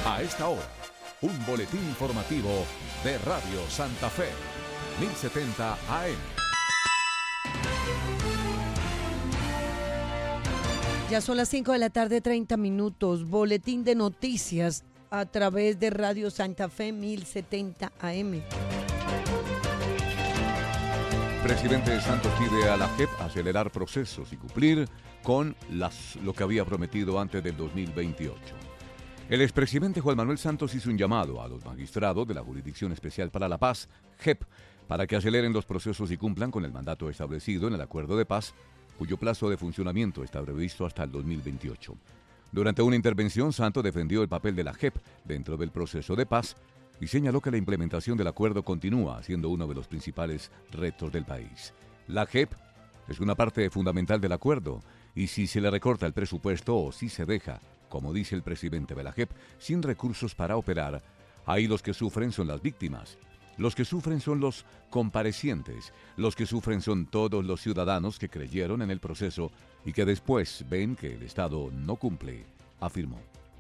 A esta hora, un boletín informativo de Radio Santa Fe, 1070 AM. Ya son las 5 de la tarde, 30 minutos. Boletín de noticias a través de Radio Santa Fe, 1070 AM. Presidente Santos pide a la JEP acelerar procesos y cumplir con lo que había prometido antes del 2028. El expresidente Juan Manuel Santos hizo un llamado a los magistrados de la Jurisdicción Especial para la Paz, JEP, para que aceleren los procesos y cumplan con el mandato establecido en el Acuerdo de Paz, cuyo plazo de funcionamiento está previsto hasta el 2028. Durante una intervención, Santos defendió el papel de la JEP dentro del proceso de paz y señaló que la implementación del acuerdo continúa siendo uno de los principales retos del país. La JEP es una parte fundamental del acuerdo y si se le recorta el presupuesto o si se deja, como dice el presidente de la JEP, sin recursos para operar, ahí los que sufren son las víctimas. Los que sufren son los comparecientes, los que sufren son todos los ciudadanos que creyeron en el proceso y que después ven que el Estado no cumple, afirmó.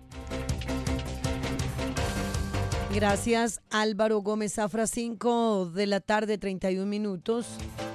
Gracias, Álvaro Gómez Zafra, 5 de la tarde, 31 minutos.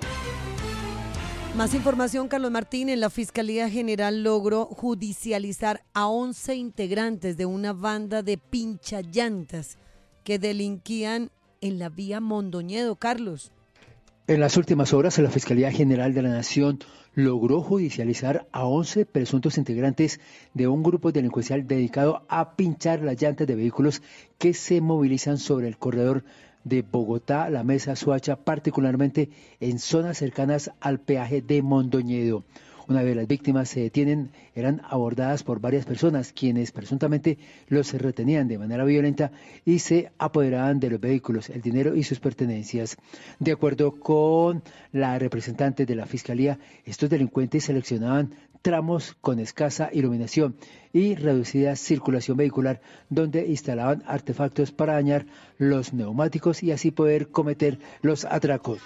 Más información, Carlos Martínez. La Fiscalía General logró judicializar a 11 integrantes de una banda de pinchallantas que delinquían en la vía Mondoñedo. Carlos. En las últimas horas, la Fiscalía General de la Nación logró judicializar a 11 presuntos integrantes de un grupo delincuencial dedicado a pinchar las llantas de vehículos que se movilizan sobre el corredor de Bogotá, La Mesa, Soacha, particularmente en zonas cercanas al peaje de Mondoñedo. Una vez las víctimas se detienen, eran abordadas por varias personas, quienes presuntamente los retenían de manera violenta y se apoderaban de los vehículos, el dinero y sus pertenencias. De acuerdo con la representante de la Fiscalía, estos delincuentes seleccionaban tramos con escasa iluminación y reducida circulación vehicular, donde instalaban artefactos para dañar los neumáticos y así poder cometer los atracos.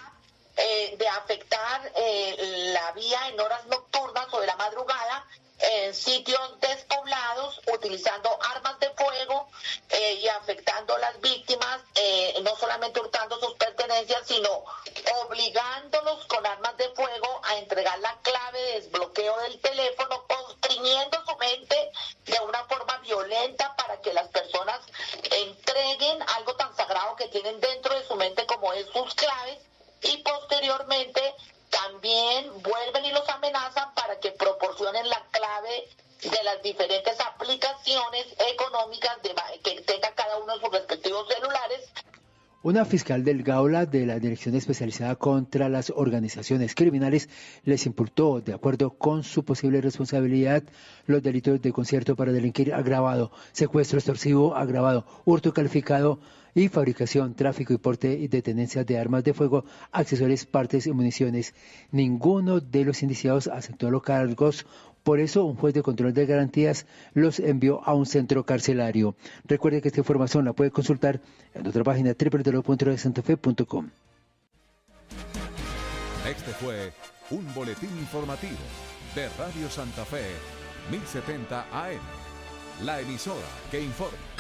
De afectar la vía en horas nocturnas o de la madrugada, en sitios despoblados, utilizando armas de fuego y afectando a las víctimas, no solamente hurtando sus pertenencias, sino obligándolos con armas de fuego a entregar la clave de desbloqueo del teléfono, constriñendo su mente de una forma violenta para que las personas entreguen algo tan sagrado que tienen dentro de su mente como es sus claves, y posteriormente también vuelven y los amenazan para que proporcionen la clave de las diferentes aplicaciones económicas que tenga cada uno de sus respectivos celulares. Una fiscal del Gaula de la Dirección Especializada contra las Organizaciones Criminales les imputó, de acuerdo con su posible responsabilidad, los delitos de concierto para delinquir agravado, secuestro extorsivo agravado, hurto calificado y fabricación, tráfico y porte y de tenencia de armas de fuego, accesorios, partes y municiones. Ninguno de los indiciados aceptó los cargos. Por eso, un juez de control de garantías los envió a un centro carcelario. Recuerde que esta información la puede consultar en nuestra página www.radiosantafe.com. Este fue un boletín informativo de Radio Santa Fe, 1070 AM, la emisora que informa.